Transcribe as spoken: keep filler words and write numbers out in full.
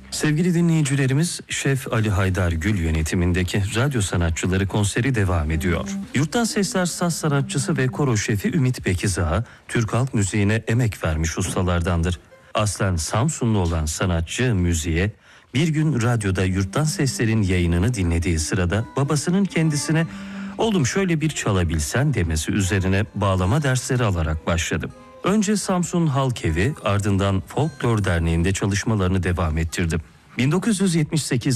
Sevgili dinleyicilerimiz, Şef Ali Haydar Gül yönetimindeki radyo sanatçıları konseri devam ediyor. Yurttan Sesler saz sanatçısı ve koro şefi Ümit Bekizağa, Türk halk müziğine emek vermiş ustalardandır. Aslen Samsunlu olan sanatçı müziğe bir gün radyoda Yurttan Sesler'in yayınını dinlediği sırada babasının kendisine "Oğlum şöyle bir çalabilsen" demesi üzerine bağlama dersleri alarak başladı. Önce Samsun Halk Evi, ardından Folklor Derneği'nde çalışmalarını devam ettirdi. bin dokuz yüz yetmiş sekiz